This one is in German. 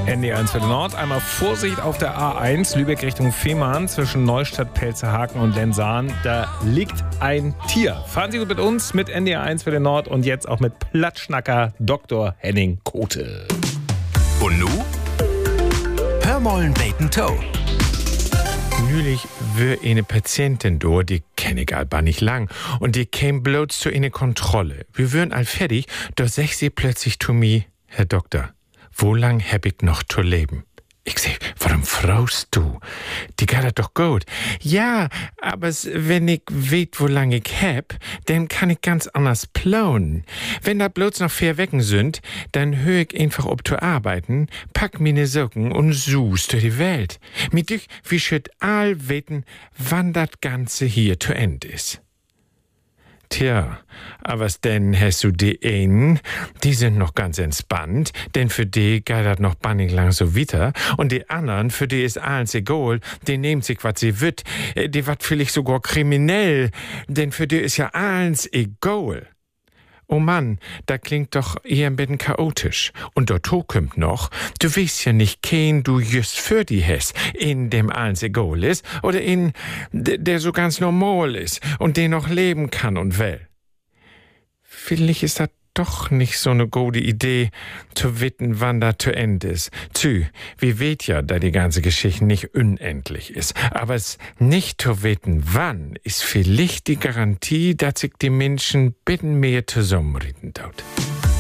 NDR1 für den Nord. Einmal Vorsicht auf der A1, Lübeck Richtung Fehmarn, zwischen Neustadt, Pelzerhaken und Lensahn. Da liegt ein Tier. Fahren Sie gut mit uns, mit NDR1 für den Nord und jetzt auch mit Plattschnacker Dr. Henning Kote. Und nu? Hör mollen beten Toe. Neulich wär eine Patientin da, die kenn ich aber nicht lang. Und die käm bloß zu eine Kontrolle. Wir wären all fertig, da sag sie plötzlich zu mir, Herr Doktor, wo lang hab ich noch zu leben? Ich seh, warum fragst du? Die geht doch gut. Ja, aber wenn ich weet, wo lang ich hab, dann kann ich ganz anders planen. Wenn da bloß noch 4 Wochen sind, dann hör ich einfach ob zu arbeiten, pack meine Socken und sus durch die Welt. Mit dich, wie schütt all weten, wann das Ganze hier zu Ende ist. Tja, aber denn hast du die einen, die sind noch ganz entspannt, denn für die geht das noch bannig lang so weiter. Und die anderen, für die ist alles egal, die nehmen sich, was sie will, die wat vielleicht sogar kriminell, denn für die ist ja alles egal. Oh Mann, da klingt doch eher ein bisschen chaotisch. Und dazu kommt noch, du weißt ja nicht, kein du just für die hast, in dem alles egal ist, oder in der so ganz normal ist und den noch leben kann und will. Vielleicht ist das doch nicht so eine gute Idee, zu wissen, wann das zu Ende ist. Wir weet ja, da die ganze Geschichte nicht unendlich ist. Aber es nicht zu wissen, wann, ist vielleicht die Garantie, dass sich die Menschen bitten mehr zusammenreden tut.